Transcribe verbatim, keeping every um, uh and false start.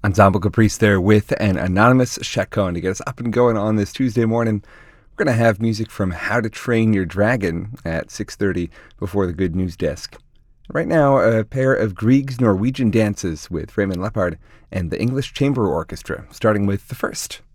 Ensemble Caprice there with an anonymous chaconne to get us up and going on this Tuesday morning. We're going to have music from How to Train Your Dragon at six thirty before the Good News Desk. Right now, a pair of Grieg's Norwegian dances with Raymond Leppard and the English Chamber Orchestra, starting with the first.